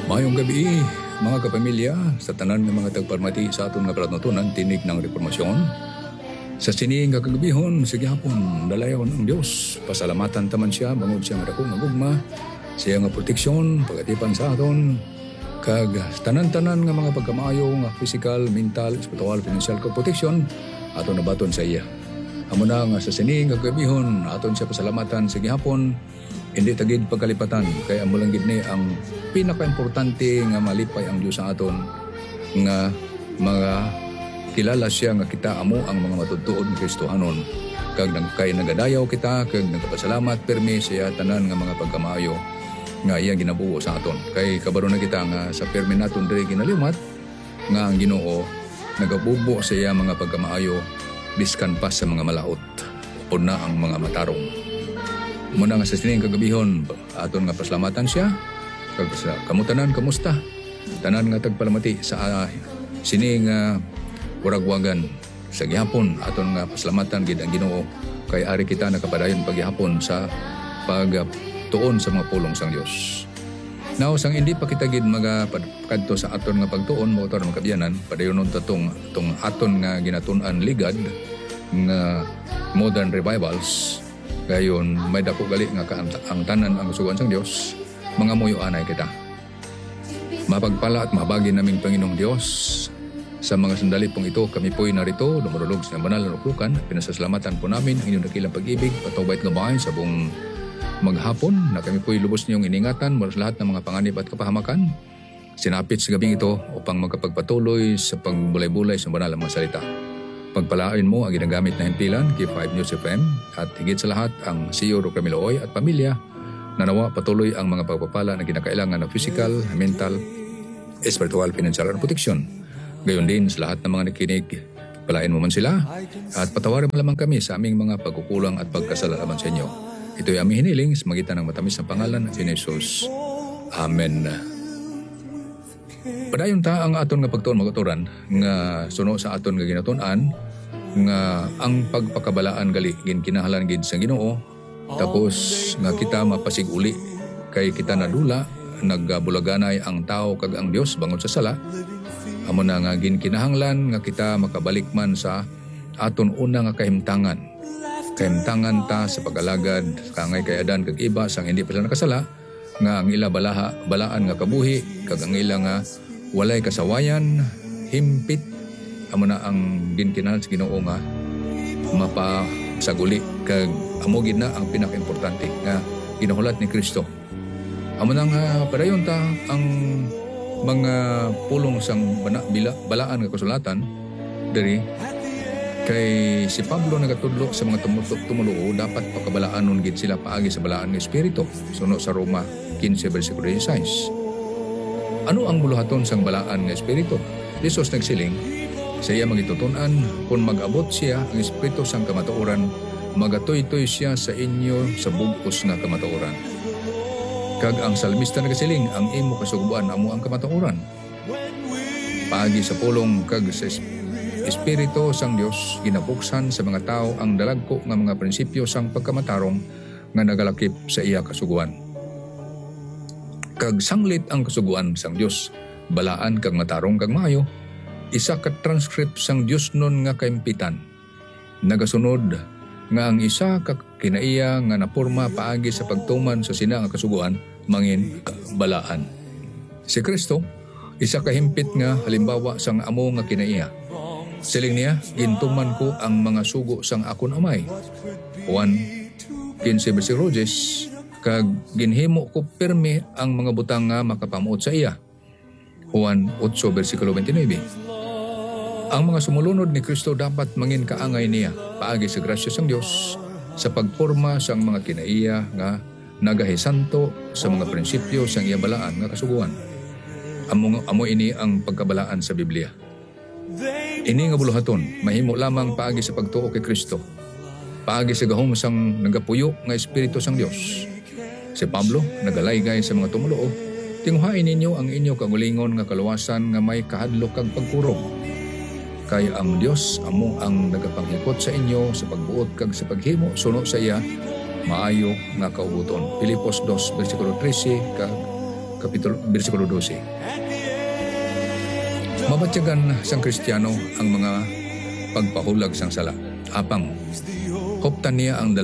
Mayong gabi, mga kapamilya, sa tanan ng mga tagparmati sa aton nga palatuntunan, tinig ng reformasyon. Sa sining kagabihon, sige hapon, dalayon ang Diyos. Pasalamatan taman siya, bangod siya nga dako nga gugma, siya nga proteksyon, pagatipan sa aton, kag tanan-tanan nga mga pagkamaayo nga physical, mental, spiritual, financial kag proteksyon, aton nabaton sa iya. Amo na nga sa sining kagabihon, aton siya pasalamatan, sige hapon, hindi tagid pagkalipatan, kaya amo lang gid ni ang pinaka-importante nga malipay ang Dios sa aton nga mga kilala siya nga kita amo ang mga matudtuod ni Kristohanon kag kay nagadayaw kita kag nagpasalamat permi siya tanan nga mga pagkamaayo nga iya ginabuo sa aton. Kay kabaro na kita nga sa permi naton diri ginalimat nga ang Ginoo nagabubo sa iya mga pagkamaayo biskan pa sa mga malaot o na ang mga matarong. Muna nga sa sining kagabihon aton nga pasalamatan siya kag sa kamutanan kamusta tanan nga tagpalamati sa sining uragwagan sa gihapon aton nga pasalamatan gid ang Ginoo kay ari kita nakapadayon paghihapon sa pagtuon sa mga pulong sang Dios. Now sang hindi pa kita gid magakadto sa aton nga pagtuon mo tor makabiyanan padayonon ta tong aton nga ginatun-an ligad nga modern revivals gayon may dako gali nga ang tanan ang sugan sang Dios mga muyo anay kita. Mapagpala at mabagi naming Panginoong Diyos sa mga sandali pong ito kami po'y narito lumurulog sa banal na luklukan at pinasasalamatan po namin ang inyong dakilang pag-ibig patawbait nga bahay sa buong maghapon na kami po'y lubos niyong iningatan mula sa lahat ng mga panganib at kapahamakan sinapit sa gabing ito upang magkapagpatuloy sa pagbulay-bulay sa banal ng mga salita. Pagpalain mo ang ginagamit na himpilan kay 5 News FM at higit sa lahat ang CEO Ro Camilo at pamilya na nawa patuloy ang mga pagpapala na kinakailangan ng physical, mental, spiritual, financial at proteksyon. Gayon din sa lahat ng mga nakinig, palain mo man sila at patawarin mo lamang kami sa aming mga pagkukulang at pagkasala laban sa inyo. Ito'y aming hiniling sa magitan ng matamis na pangalan ng Jesus. Amen. Padayon ta ang aton nga pagtuon magaturan nga suno sa aton nga ginatun-an nga ang pagpakabalaan gali ginkinahanglan gid sa Ginoo tapos nga kita mapasig uli kay kita nadula nagbulaganay ang tao kag ang Dios bangod sa sala. Amo na nga ginkinahanglan nga kita makabalik man sa aton una nga kahimtangan ta sa pag-alagad kangay kay Adan kag iba sang hindi pa sila nakasala nga ang ila balaan nga kabuhi kag ang ila nga walay kasawayan himpit. Amo na ang ginkinahanglan sa Ginoo nga mapasaguli kag amo gid na ang pinaka-importante nga ginahulat ni Kristo. Amo nang padayon ta ang mga pulong sang balaan nga kasulatan diri kay si Pablo nagatudlo sa mga tumuluo dapat pakabalaanon gid sila paagi sa balaan nga espiritu suno sa Roma 15 bersikulo 16. Ano ang buluhaton sang balaan nga espiritu? Jesus nagsiling sa iya magitutunan kung mag-abot siya ang espiritu sang kamatuoran magatoy-toy siya sa inyo sa bugos nga kamatuoran. Kag ang salmista nagasiling ang imo kasuguan amo ang kamatuoran. Paagi sa pulong kag sa espiritu sang Dios ginabuksan sa mga tao ang dalagko nga mga prinsipyo sang pagkamatarong nga nagalakip sa iya kasuguan. Kag sanglit ang kasuguan sang Dios balaan kag matarong kag maayo isa ka transcript sang Dios nun nga kaimpitan. Nagasunod nga ang isa ka kinaiya nga naporma paagi sa pagtuman sa sina nga kasuguan mangin balaan. Si Kristo isa ka himpit nga halimbawa sang amo nga kinaiya. Siling niya gintuman ko ang mga sugo sang akon amay. Juan 15 bersikulo 10 kag ginhimo ko pirmi ang mga butang nga makapamuot sa iya. Juan 8 bersikulo 29. Ang mga sumulunod ni Kristo dapat mangin kaangay niya paagi sa grasya sang Dios sa pagporma sang mga kinaiya nga nagahisanto sa mga prinsipyo sang iya balaan nga kasuguan. Amo ini ang pagkabalaan sa Biblia. Ini nga buluhaton mahimo lamang paagi sa pagtuo kay Kristo. Paagi sa gahom sang nagapuyo nga espiritu sang Dios. Si Pablo nagalaygay sa mga tumuluo, tinguhain ninyo ang inyo kagulingon nga kaluwasan nga may kahadlok kag pagkurong. Kay ang Dios amo ang nagapanghikot sa inyo sa pagbuot kag sa paghimo suno sa iya maayo nga kaubuton. Pilipos 2 bersikulo 13 kag versikulo 12. Mabatyagan sang Kristiyano ang mga pagpahulag sang sala. Apang, hoptan niya ang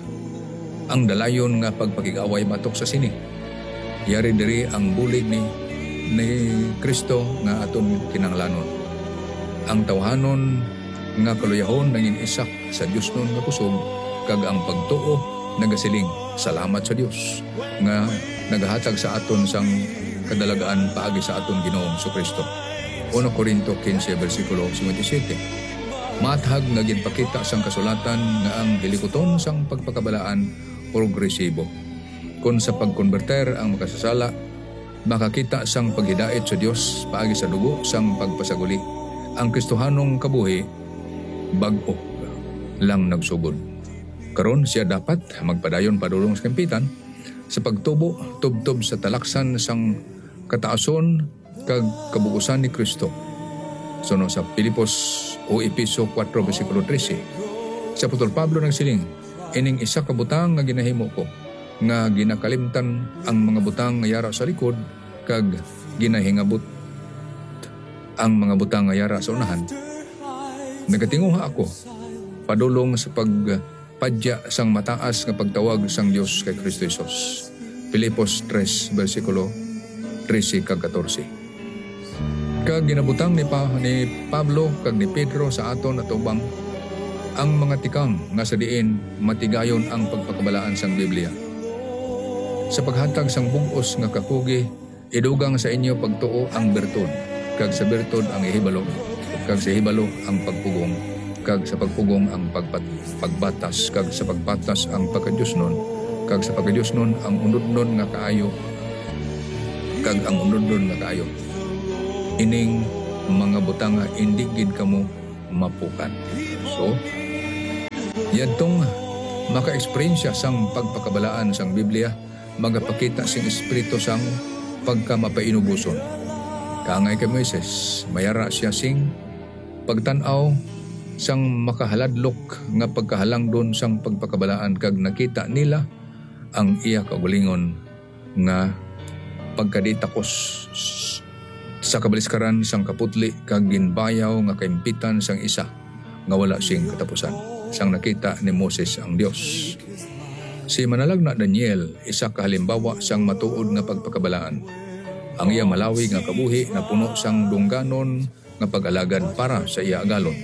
dalayon nga pagpakigaway batok sa sini. Yari diri ang bulig ni Kristo nga aton kinanglanon. Ang tawhanon nga kaluyahon nangin isak sa Dios nun nga kusog, kag ang pagtuo nagasiling salamat sa Dios nga nagahatag sa aton sang kadalagaan paagi sa aton Ginoong Kristo. 1 Corinto 15 versikulo 57. Maathag nga ginpakita sang kasulatan nga ang hilikuton sang pagpakabalaan progresibo. Kung sa pagkonverter ang makasasala, makakita sang paghidait sa Dios paagi sa dugo sang pagpasaguli. Ang Kristohanong kabuhi bag-o lang nagsugod. Karon siya dapat magpadayon padulong sa kampitan sa pagtubo tubtob sa talaksan sang kataason kag kabuusan ni Kristo. Suno sa Pilipos o Episo 4 versikulo 13. Sa Apostol Pablo nagsiling, ining isa ka butang nga ginahimo ko, nga ginakalimtan ang mga butang nga yara sa likod kag ginahingabot ang mga butang nga yara sa unahan. Nagatinguha ako padulong sa pagpadya sang mataas nga pagtawag sang Dios kay Kristo Jesus. Pilipos 3 versikulo 13 kag 14. Kag ginabutang ni Pablo kag ni Pedro sa aton atubang ang mga tikang nga sa diin matigayon ang pagpakabalaan sang Biblia. Sa paghatag sang bug-os nga kakugi, idugang sa inyo pagtuo ang bertud, kag sa bertud ang ihibalo, kag sa hibalo ang pagpugong, kag sa pagpugong ang pagbatas, kag sa pagbatas ang pagkadyusnon, kag sa pagkadyusnon ang unudnon nga kaayo, kag ang unudnon nga kaayo. Ining mga butang nga indigid kamo mapukan. So, yadtong maka-eksperyensya sang pagpakabalaan sang Biblia, magapakita sing espiritu sang pagkamapainubuson. Kaangay kay Moises, mayara siya sing pagtanaw sang makahaladlok nga pagkahalang doon sang pagpakabalaan, kag nakita nila ang iya kaugalingon nga pagkaditakos sa kabaliskaran sang kaputli kag ginbayaw nga kaimpitan sang isa nga wala sing katapusan. Sang nakita ni Moses ang Dios. Si manalagna Daniel, isa ka halimbawa sang matuod nga pagpakabalaan. Ang iya malawi nga kabuhi na puno sang dungganon nga pag-alagad para sa iya agalon.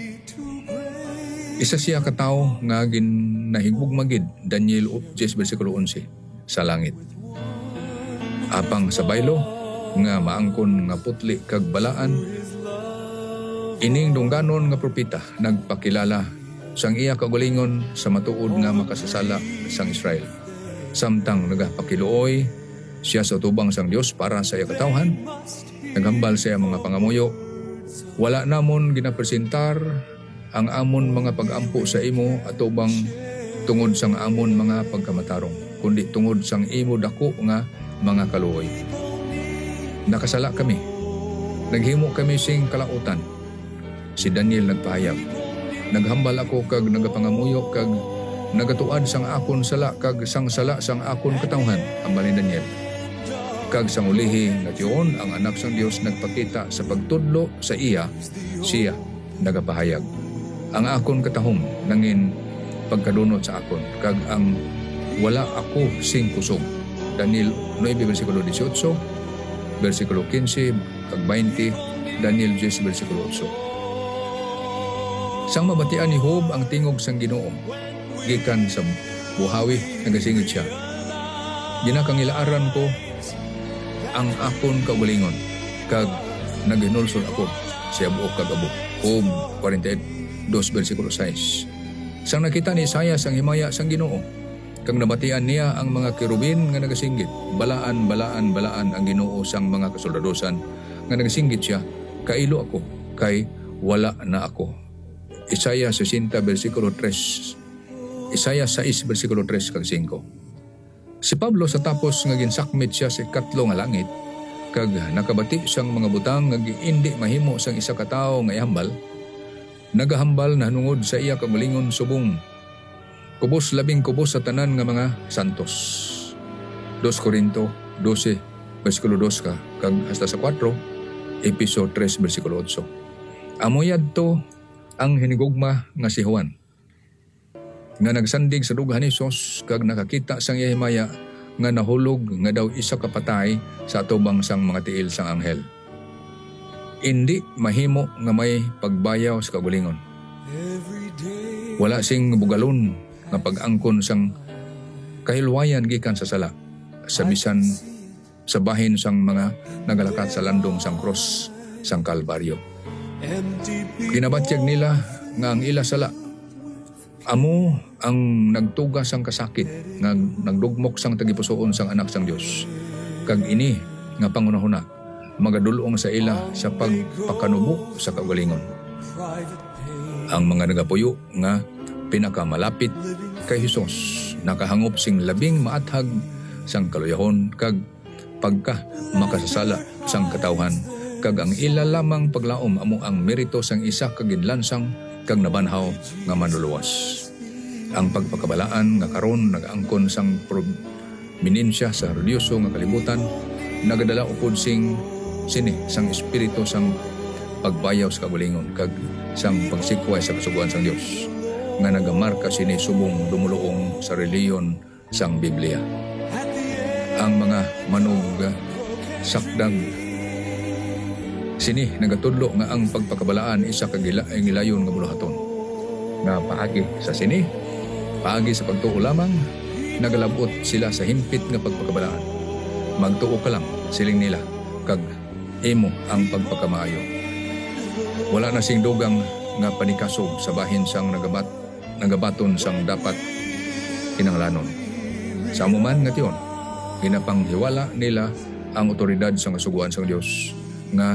Isa siya ka tawo nga ginahigug magid, Daniel 10 versikulo 11, sa langit. Apang sa baylo nga maangkon nga putli kag balaan, ining dungganon nga propeta nagpakilala sang iya kaugalingon sa matuod nga makasasala sang Israel. Samtang nagapakiluoy siya sa tubang sang Dios para sa iya katawhan, naghambal sa iya mga pangamuyo, wala namon ginapresentar ang amon mga pag-ampo sa imo atubang tungod sang amon mga pagkamatarong, kundi tungod sang imo dako nga mga kaluoy. Nakasala kami, naghimo kami sing kalautan. Si Daniel nagpahayag, naghambal ako kag nagapangamuyo kag nagatuad sang akon sala kag sang sala sang akon katawhan, hambal ni Daniel. Kag sang ulihi nga tiyon ang anak sang Dios nagpakita sa pagtudlo sa iya, siya nagapahayag, ang akon katahom nangin pagkadunot sa akon, kag ang wala ako sing kusog. Daniel 9 versikulo 18, versikulo 15 kag 20, Daniel 10 versikulo 8. Sang mabatian ni Job ang tingog sang Ginoo, gikan sa buhawi nagasingit siya, ginakangilaaran ko ang akon kaugalingon kag naghinulsol ako siya buok kag abo. Job 48 versikulo 6. Sang nakita ni Isaias ang himaya sang Ginoo, kag nabatian niya ang mga kerubin nga nagasinggit, balaan ang Ginoo sang mga kasoldadosan nga nagasinggit siya, kailo ako kay wala na ako. Isaiah 60 versikulo 3. Isaiah 6 versikulo 3 kag 5. Si Pablo sa tapos nga ginsakmit siya sa ikatlo nga langit, kag nakabati siyang mga butang nga giindi mahimo sang isa ka tawo nga ihambal, nagahambal na nungod sa iya kagalingon subong. Kubos labing kubos sa tanan nga mga santos. 2 Corinto 12 versikulo 2 kag hasta sa 4, Episo 3, versikulo 8. Amo yadto ang hinigugma nga si Juan, nga nagsandig sa dughan ni Hesus kag nakakita sang Yehemaya nga nahulog nga daw isa ka patay sa atubang sang mga tiil sang anghel. Indi mahimo nga may pagbayaw sa kagulingon. Wala sing bugalon nga pag-angkon sang kahilwayan gikan sa sala, sa bisan sa bahin sang mga nagalakat sa landong sang cross sang Kalbaryo. Ginabatyag nila nga ang ila sala amo ang nagtugas sang kasakit nga nagdugmok sang tagipusoon sang anak sang Dios. Kag ini nga pangunahuna magadulong sa ila sa pagpakanubo sa kaugalingon. Ang mga nagapuyo nga pinakamalapit kay Hesus nakahangop sing labing maathag sang kaluyahon kag pagka makasasala sang katawhan, kag ang ila lamang paglaom amo ang merito sang isa kagidlansang kag nabanhaw nga manluluwas. Ang pagpakabalaan nga karon nagaangkon sang prominensya sa religyoso nga kalibutan nagadala upod sing sini sang espiritu sang pagbayaw sa kagulingon kag sang pagsikway sa kasuguan sang Dios nga nagamarka sini subong dumuluong sa reliyon sang Biblia. Ang mga manog sakdag sini nagatudlo nga ang pagpakabalaan isa ka gilayon nga buluhaton. Nga paagi sa sini, paagi sa pagtuo lamang, nagalabot sila sa himpit nga pagpakabalaan. Magtuo ka lang, siling nila, kag imo ang pagpakamaayo. Wala na sing dugang nga panikasog sa bahin sang nagabaton sang dapat kinahanglanon. Sa amuman nga tiyon, ginapanghiwala nila ang otoridad sang kasuguan sang Dios nga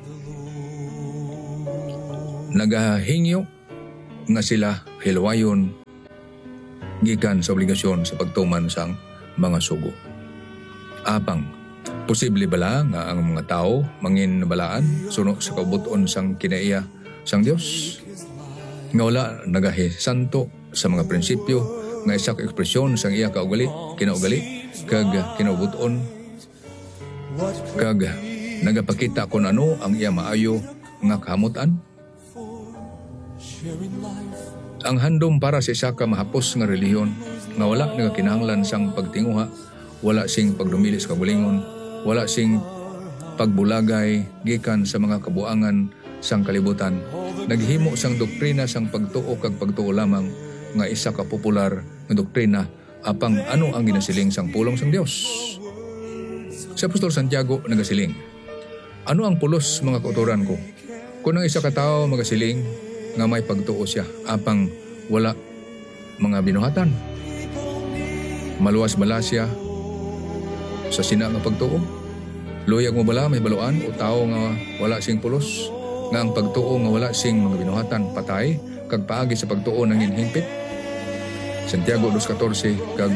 nagahingyo nga sila hilwayon gikan sa obligasyon sa pagtuman sang mga sugo. Apang, posible bala nga ang mga tao mangin balaan suno sa kabuton sang kinaiya sang Dios? Nga wala nagahisanto sa mga prinsipyo nga isa ka ekspresyon sang iya kinaugali kag kinabuton kag nagapakita kung ano ang iya maayo nga kahamutan. Ang handom para sa isa ka mahapos nga relihiyon nga wala nagakinahanglan sang pagtinguha, wala sing pagdumili sa kagulingon, wala sing pagbulagay gikan sa mga kabuangan sang kalibutan, naghimo sang doktrina sang pagtuo kag pagtuo lamang nga isa ka popular nga doktrina apang ano ang ginasiling sang pulong sang Dios. Si Apostol Santiago nagasiling, ano ang pulos mga kauturan ko? Kung ang isa ka tao magasiling nga may pagtuo siya apang wala mga binuhatan, maluwas bala siya sa sina nga pagtuo? Luyag mo bala may baluan o tao nga wala sing pulos nga ang pagtuo nga wala sing mga binuhatan patay kag paagi sa pagtuo nang hinhingpit? Santiago 2:14 kag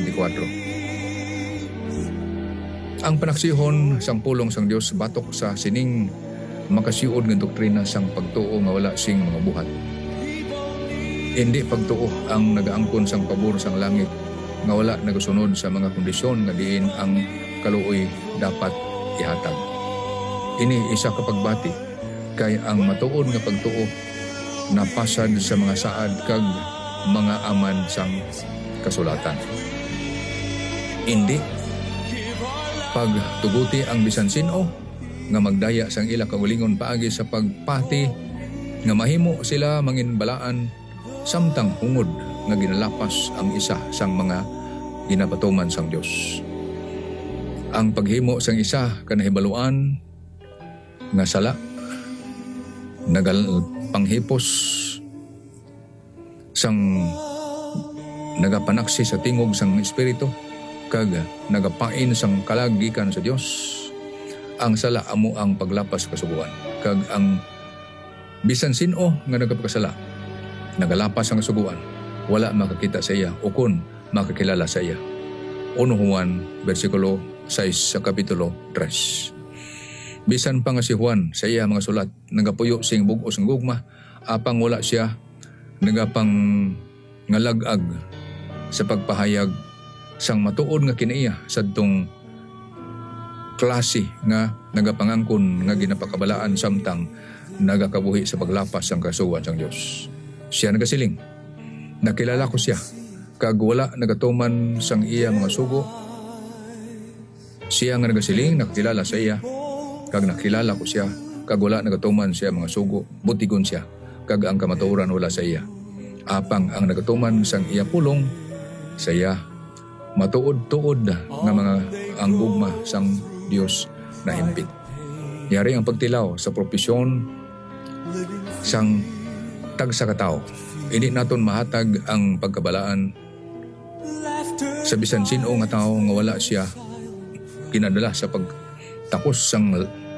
24. Ang panaksihon sang pulong sang Dios batok sa sining makasiud nga doktrina sang pagtuo nga wala sing mga buhat. Hindi pagtuo ang nagaangkon sang pabor sang langit nga wala nagasunod sa mga kondisyon nga diin ang kaluoy dapat ihatag. Ini isa ka pagbati kay ang matuod nga pagtuo napasad sa mga saad kag mga aman sang kasulatan. Hindi pagtuguti ang bisan sino nga magdaya sang ila kaugalingon paagi sa pagpati nga mahimo sila manginbalaan samtang hungod nga ginalapas ang isa sang mga ginapatuman sang Dios. Ang paghimo sang isa kanahibaluan nga sala nagalpanghipos sang nagapanaksi sa tingog sang espiritu kag nagapain sang kalagikan sa Dios. Ang sala amo ang paglapas kasuguan kag ang bisan sino nga nagapakasala nagalapas ang kasuguan wala makakita sa iya o kun makakilala sa iya. 1 Juan versikulo 6 sa kapitulo 3. Bisan pa nga si Juan sa iya mga sulat nagapuyo sing bug-os ng gugma apang wala siya nagapang ngalagag sa pagpahayag sang matuod nga kinaiya sadtong klase nga nagapangangkon nga ginapakabalaan samtang nagakabuhi sa paglapas ang kasuwan sang Dios. Siya nagasiling, nakilala ko siya, kag wala nagatuman sang iya mga sugo. Siya nga nagasiling, nakilala sa iya, kag nakilala ko siya, kag wala nagatuman siya mga sugo, butigon siya, kag ang kamatuoran wala sa iya. Apang ang nagatuman sang iya pulong, sa iya, matuod-tuod nga mga ang gugma sang Dios na himpit. Yari ang pagtilaw sa propesyon sang tagsa katao. Hindi naton mahatag ang pagkabalaan sa bisan sino nga tao nga wala siya kinadala sa pagtakos sang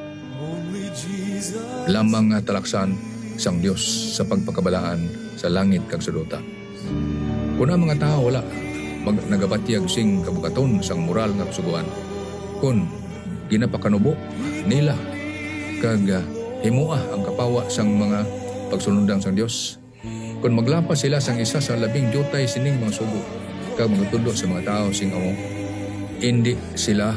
lamang nga talaksan sang Dios sa pagpakabalaan sa langit kag sa duta. Kung ang mga tao wala nagabatyag sing kabukaton sang moral nga kasuguan, kun ginapakanubo nila kag himua ang kapawa sang mga pagsunodang sang Dios, kung maglapas sila sang isa sa 12 jutay sining mga sugo kag magtudo sa mga tao sing amo, hindi sila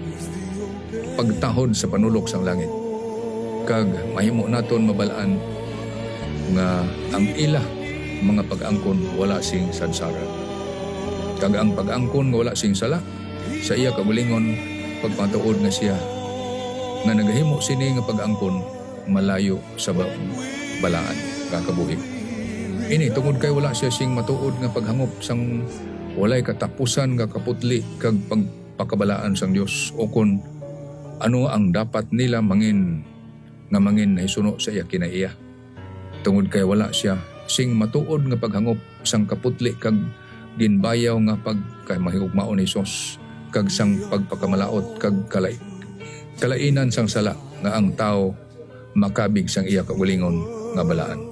pagtahod sa panulok sang langit. Kag mahimo naton mabalaan nga ang ila mga pag-angkon wala sing sadsara. Kag ang pag-angkon nga wala sing sala sa iya kabulingon pagpatuod nga siya nga nagahimo sini nga pag-angkon malayo sa balaan kakabuhi. Ini tungod kay wala siya sing matuod nga paghangop sang walay katapusan nga kaputli kag pagpakabalaan sang Dios, o kun ano ang dapat nila mangin na isuno sa iya kinaiya. Tungod kay wala siya sing matuod nga paghangop sang kaputli kag ginbayaw nga pagkamahigugmaon ni Hesus kag sang pagpakamalaot kag kalainan sang sala nga ang tao makabig sang iya kagulingon nga balaan.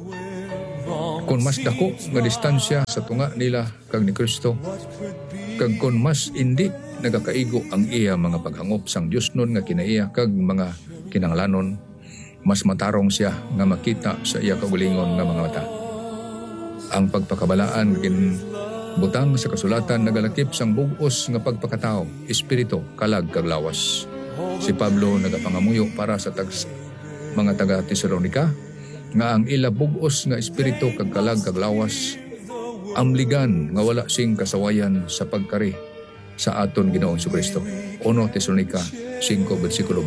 Kung mas dako nga distansya sa tunga nila kag ni Kristo, kag kung mas hindi nagakaigo ang iya mga paghangop sang Dios nun nga kinaiya kag mga kinanglanon, mas matarong siya nga makita sa iya kagulingon nga mga mata. Ang pagpakabalaan butang sa kasulatan nagalakip sang bug-os nga pagpakatao, espiritu, kalag kag lawas. Si Pablo nagapangamuyo para sa mga taga Tesalonica nga ang ila bug-os nga espiritu kag kalag kag lawas amligan nga wala sing kasawayan sa pagkari sa aton Ginoong Jesucristo. 1 Tesalonica 5 versikulo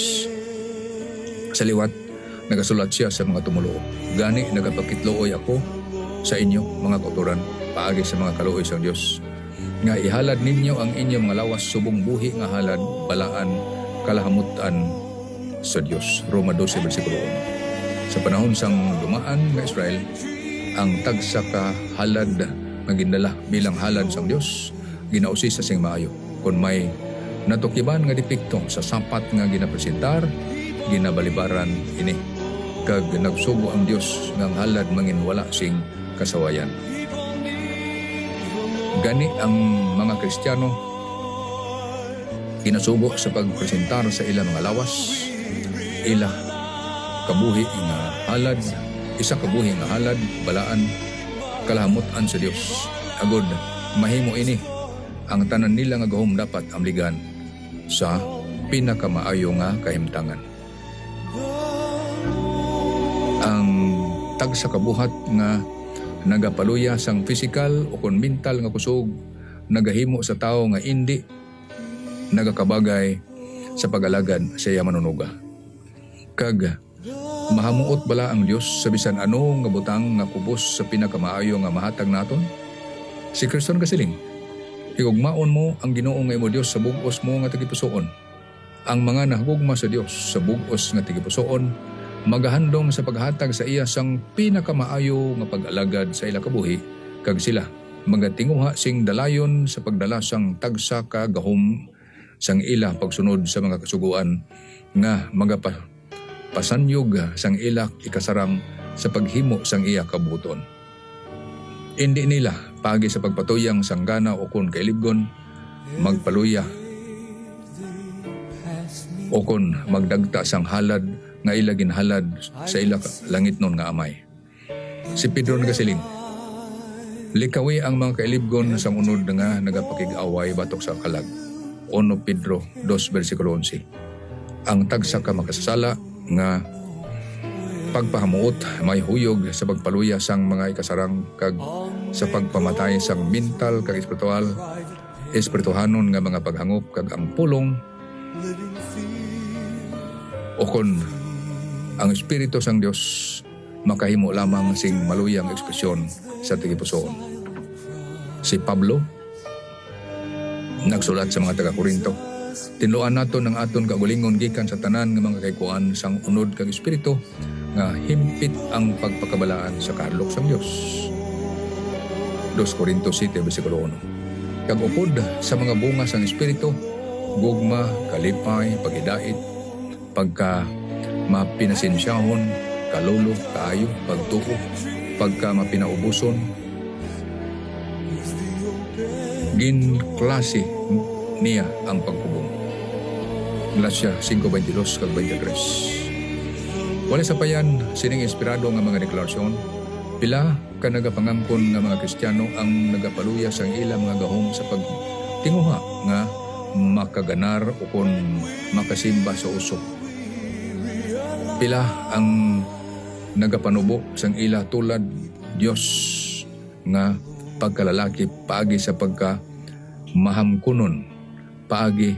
23. Sa liwat nagasulat siya sa mga tumuluo, gani nagapakitluoy ako sa inyo mga kauturan paagi sa mga kaluoy sa Dios nga ihalad ninyo ang inyong mga lawas subong buhi nga halad balaan kalahamutan sa Dios. Roma 12 versikulo 1. Sa panahon sang dumaan nga Israel, ang tagsa ka halad nga gindala bilang halad sang Dios ginausi sa sing maayo. Kung may natukiban nga depekto sa sapat nga ginapresentar, ginabalibaran ini kag nagsugo ang Dios nga halad mangin wala sing kasawayan. Gani ang mga Kristiyano ginasugo sa pagpresentar sa ilang mga lawas, ila kabuhi nga halad, isa kabuhi nga halad, balaan, kalahamutan sa Dios. Agod, mahimo ini ang tanan nila nga gahom dapat amligan sa pinakamaayo nga kahimtangan. Ang tag sa kabuhat nga nagapaluya sang physical o kon mental nga kusog nagahimo sa tao nga hindi nagakabagay sa pag-alagad sa iya manunuga. Kag mahamuot bala ang Dios sa bisan ano nga butang nga kubos sa pinakamaayo nga mahatag naton? Si Kristo kasiling, higugmaon mo ang Ginoo nga imo Dios sa bug-os mo nga tagipusoon. Ang mga nahugugma sa Dios sa bug-os nga tagipusoon magahandom sa paghatag sa iya sang pinakamaayo nga pag-alagad sa ila kabuhi, kag sila magatinguha sing dalayon sa pagdala sang tagsa ka gahom sang ila pagsunod sa mga kasuguan nga pasanyog sang ila ikasarang sa paghimo sang iya kabuton. Hindi nila pagi sa pagpatuyang sanggana o kun kailibgon magpaluya o kun magdagta sang halad nga ila ginhalad sa ila langit nun nga amay. Si Pedro nagasiling, likawi ang mga kailibgon sang unod nga nagapakig-away batok sa kalag. 1 Pedro 2 versikulo 11. Ang tagsa ka makasasala nga pagpahamuot may huyog sa pagpaluya sang mga ikasarang kag sa pagpamatay sang mental kag espirituhanon nga mga paghangop kag ang pulong o kon ang espiritu sang Dios makahimo lamang sing maluyang ekspresyon sa tigipusoon. Si Pablo nagsulat sa mga taga-Korinto, tinluan naton ang aton kagulingon gikan sa tanan nga mga kaikuan sang unod kag espiritu nga himpit ang pagpakabalaan sa kahadlok sang Dios. 2 Korinto 7 versikulo 1. Kag upod sa mga bunga sang espiritu, gugma, kalipay, pagidait, pagka mapinasensyahon, kalulo, kaayo, pagtuo, pagka mapinaubuson, ginklase niya ang pagpubong. Galatia 5:22 kag 23. Wala sa payan sining inspirado nga mga deklarasyon, pila ka nagapangangkon nga mga Kristiyano ang nagapaluya sang ilang mga gahom sa pagtinguha nga makaganar o kon makasimba sa usok. Pila ang nagapanubo sang ila tulad Dios nga pagkalalaki paagi sa pagka mahamkunon, paagi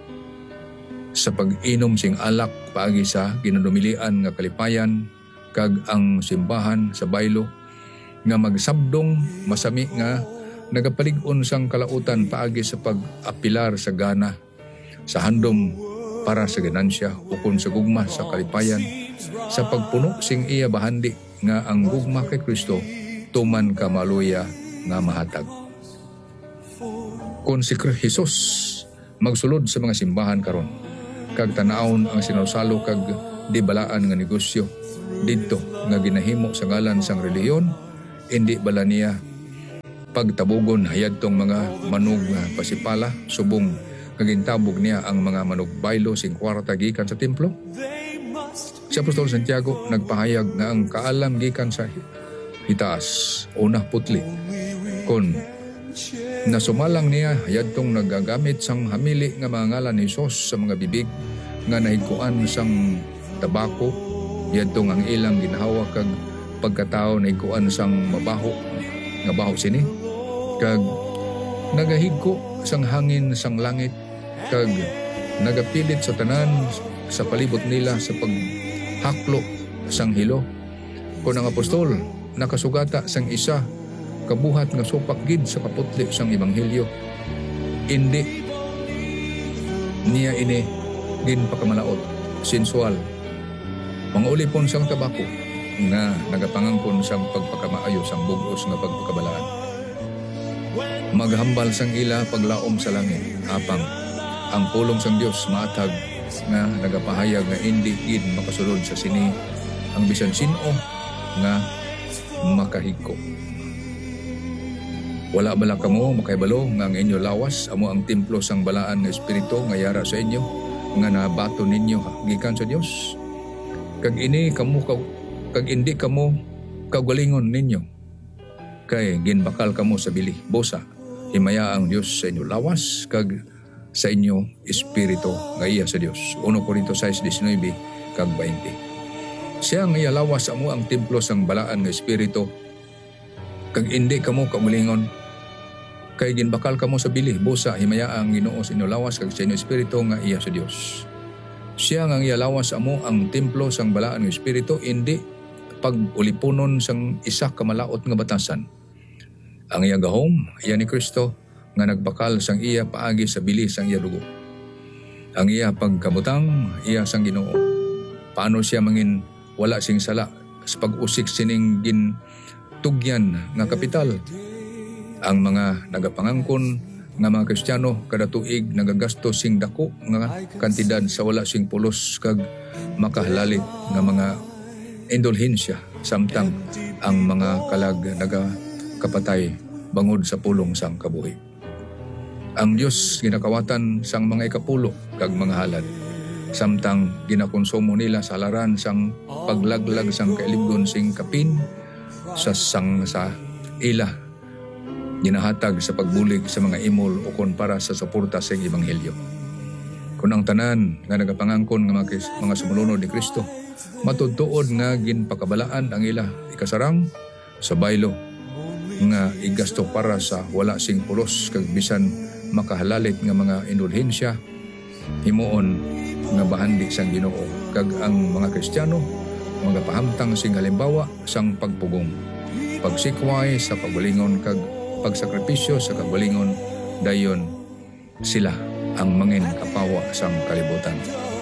sa pag-inom sing alak, paagi sa ginadumilian nga kalipayan, kag ang simbahan sa baylo nga magsabdong masami nga nagapalig-on sang kalautan paagi sa pag-apilar sa gana, sa handom para sa ganansya ukon sa gugma sa kalipayan, sa pagpuno sing iya bahandi nga ang gugma kay Kristo tuman ka maluya nga mahatag. Kung si Jesus magsulod sa mga simbahan karon, kag tanawon ang sinusalo kag di balaan nga negosyo didto nga ginahimo sa ngalan sang relihiyon, indi bala niya pagtabugon hayadtong mga manug nga pasipala subong kagintabog niya ang mga manug baylo sing kwarta gikan sa templo? Si Apostol Santiago nagpahayag nga ang kaalam gikan sa hitaas una putli kon nasumalang niya hayadtong nagagamit sang hamili nga mga ngalan ni Jesus sa mga bibig nga nahigkuan sang tabako, hayadtong ang ilang ginahawa kag pagkatao nahigkuan sang mabaho nga baho sini, kag nagahigko sang hangin sang langit, kag nagapilit sa tanan sa palibot nila sa paghaklo sang hilo. Kung ang apostol nakasugata sang isa kabuhat nga supak gid sa kaputli sang ebanghelyo, indi niya ini ginpakamalaot, sensual, mangulipon sang tabako nga nagapangangkon sang pagpakamaayo sang bugos nga pagpakabalaan. Maghambal sang ila paglaom sa langit, apang ang pulong sang Dios maatag nga nagapahayag nga indi gid makasulod sa sini ang bisan sino nga makahigko. Wala bala kamo makaibalo nga ang inyo lawas amo ang templo sang balaan nga espiritu nga yara sa inyo nga nabato ninyo gikan sa Dios. Kag ini kamo kag indi kamo kagalingon ninyo kay ginbakal kamo sa bili bosa. Himaya ang Dios sa inyo lawas kag sa inyo espiritu nga iya sa Dios. 1 Korinto 6:19 kag 20. Siya nga iya lawas amo ang templo sang balaan nga espiritu kag indi kamo kamulingon kay ginbakal kamo sa bili busa. Himaya ang Ginoo sa inyo lawas kag sa inyo espiritu nga iya sa Dios. Siya nga iya lawas amo ang templo sang balaan nga espiritu, indi pag-ulipunon sang isa ka malaot nga batasan. Ang iya gahom iya ni Kristo nga nagbakal sang iya paagi sa bili sang iya dugo. Ang iya pagkabutang iya sang Ginoo. Paano siya mangin wala sing sala sa pag-usik sining tugyan nga kapital? Ang mga nagapangangkon nga mga Kristiyano kada tuig nagagastos sing dako nga kantidad sa wala sing pulos kag makahalali nga mga indulhensya, samtang ang mga kalag nagakapatay bangod sa pulong sang kabuhi. Ang Dios ginakawatan sang mga ikapulo kag mga halad, samtang ginakonsumo nila sa halaran sang paglaglag sang kailibgon sing kapin sa ila ginahatag sa pagbulig sa mga imol o kon para sa suporta sa ebanghelyo. Kung ang tanan nga nagapangangkon nga mga sumulunod ni Kristo, matudtuod nga ginpakabalaan ang ila ikasarang sa baylo nga igasto para sa wala sing pulos kag bisan makahalalit nga mga indulhensya himuon nga bahandi sang Ginoo kag ang mga Kristiyano mga pahamtang sing halimbawa sang pagpugong, pagsikway sa pagbalingon kag pagsakripisyo sa kagbalingon, dayon sila ang mangin kapawa sang kalibutan.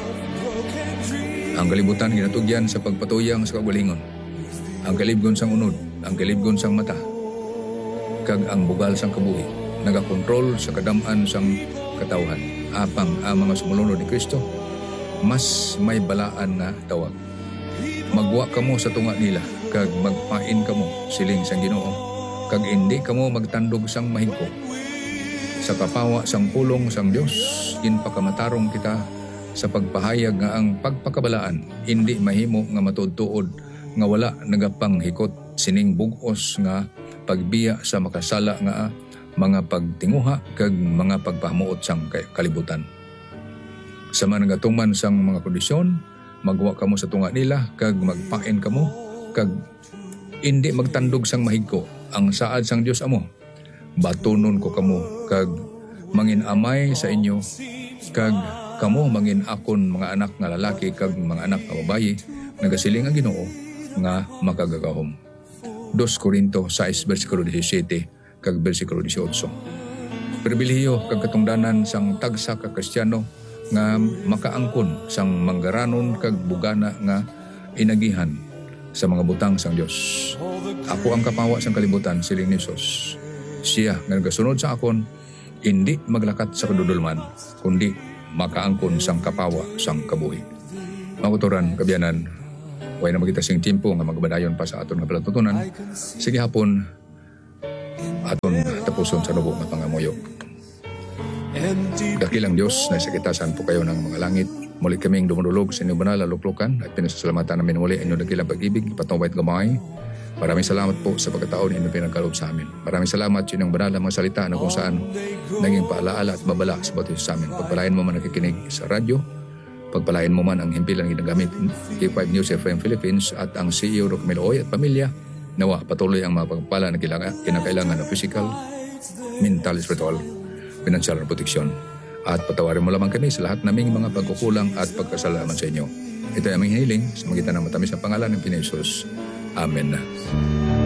Ang kalibutan ginatugyan sa pagpatuyang sa kagbalingon, ang kalibgon sang unod, ang kalibgon sang mata, kag ang bugal sang kabuhi, nagakontrol sa kadam-an sang katawhan. Apang ang mga sumulunod ni Kristo, mas may balaan nga tawag. Magwa kamo sa tunga nila, kag magpain kamo siling sang Ginoo, kag hindi kamo magtandog sang mahigko. Sa kapawa sang pulong sang Dios, ginpakamatarong kita sa pagpahayag nga ang pagpakabalaan hindi mahimo nga matudtuod nga wala nagapanghikot sining bugos nga pagbiya sa makasala nga mga pagtinguha kag mga pagpahamuot sang kalibutan. Sa managatuman sang mga kondisyon, magwa kamo sa tunga nila kag magpain kamo kag hindi magtandog sang mahigko. Ang saad sang Dios amo, batunon ko kamo kag manginamay sa inyo kag kamo mangin akon mga anak nga lalaki kag mga anak nga babayi, nagasiling ang Ginoo nga makagagahom. 2 Korinto 6 versikulo 17 kag versikulo 18. Pribilehiyo kag katungdanan sang tagsa ka Kristiyano nga makaangkon sang manggaranon kag bugana nga inagihan sa mga butang sang Dios. Ako ang kapawa sang kalibutan, siling ni Jesus. Siya nga nagasunod sa akon, hindi maglakat sa kadudulman, kundi makaangkon sang kapawa sang kabuhi. Maguturan, kabyanan, way na magita sing timpo nga magbadayon pa sa aton nga palatutunan. Sige hapon, aton tapuson sa lubong nga pangamuyo. Dakilang Diyos na sakitasan po kayo ng mga langit. Muli kaming dumudulog sa inyong banal luklukan at pinasasalamatan namin muli inyong dakilang pag-ibig, patnubay at gamay. Maraming salamat po sa pagkataon inyong pinagkaloob sa amin. Maraming salamat sa inyong banal na mga salita na kung saan naging paalaala at babala sa bawat isa sa amin. Pagpalain mo man nakikinig sa radyo, pagpalain mo man ang himpilang ginagamit K5 News FM Philippines at ang CEO Rocamilo Oy at pamilya. Nawa patuloy ang mga pagpala na kinakailangan ng physical, mental, spiritual, financial na proteksyon. At patawarin mo lamang kami sa lahat naming mga pagkukulang at pagkasalaman sa inyo. Ito ay aming hiniling sa magitan ng matamis na pangalan ng Pinoy Jesus. Amen.